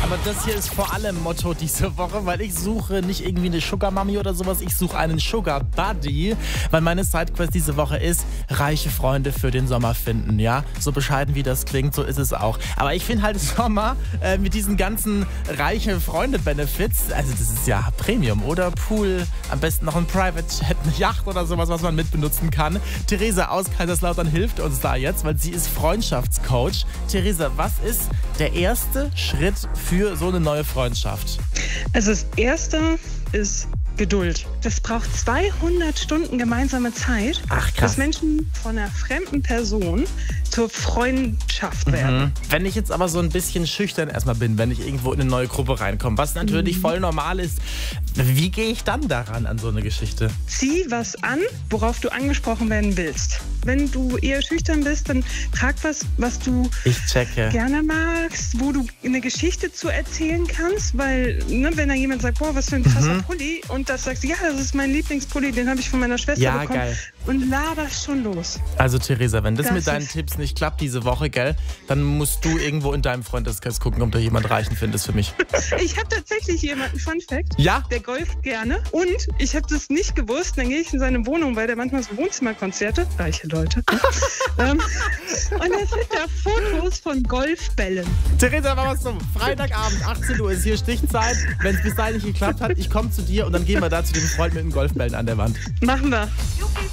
Aber das hier ist vor allem Motto diese Woche, weil ich suche nicht irgendwie eine Sugar Mami oder sowas, ich suche einen Sugar Buddy, weil meine Sidequest diese Woche ist, reiche Freunde für den Sommer finden, ja? So bescheiden wie das klingt, so ist es auch. Aber ich finde halt Sommer mit diesen ganzen reiche Freunde-Benefits, also das ist ja Premium, oder? Pool, am besten noch ein Private Jet, eine Yacht oder sowas, was man mitbenutzen kann. Theresa aus Kaiserslautern hilft uns da jetzt, weil sie ist Freundschaftscoach. Theresa, was ist der erste Schritt für so eine neue Freundschaft? Also das Erste ist Geduld. Das braucht 200 Stunden gemeinsame Zeit, Ach, krass. dass Menschen von einer fremden Person zur Freundschaft werden. Wenn ich jetzt aber so ein bisschen schüchtern erstmal bin, wenn ich irgendwo in eine neue Gruppe reinkomme, was natürlich voll normal ist, wie gehe ich dann daran an so eine Geschichte? Zieh was an, worauf du angesprochen werden willst. Wenn du eher schüchtern bist, dann frag was du Ich checke. gerne magst, wo du eine Geschichte zu erzählen kannst, weil wenn da jemand sagt, boah, was für ein krasser Pulli, und das sagst du, ja, das ist mein Lieblingspulli, den habe ich von meiner Schwester Ja, bekommen. geil. Und laberst schon los. Also Theresa, wenn das Das mit deinen ist- Tipps nicht klappt diese Woche, gell, dann musst du irgendwo in deinem Freundeskreis gucken, ob du jemand Reichen findest für mich. Ich habe tatsächlich jemanden, Fun Fact, Ja? der golft gerne. Und ich habe das nicht gewusst, dann gehe ich in seine Wohnung, weil der manchmal so Wohnzimmerkonzerte, reiche Leute, und da sind da Fotos von Golfbällen. Theresa, machen wir es so. Freitagabend, 18 Uhr ist hier Stichzeit. Wenn es bis dahin nicht geklappt hat, ich komme zu dir und dann gehen wir da zu dem Freund mit den Golfbällen an der Wand. Machen wir. Juppie.